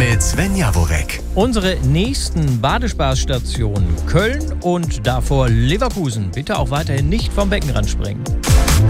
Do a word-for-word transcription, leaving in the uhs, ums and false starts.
mit Sven Jaworek. Unsere nächsten Badespaßstationen Köln und davor Leverkusen. Bitte auch weiterhin nicht vom Beckenrand springen.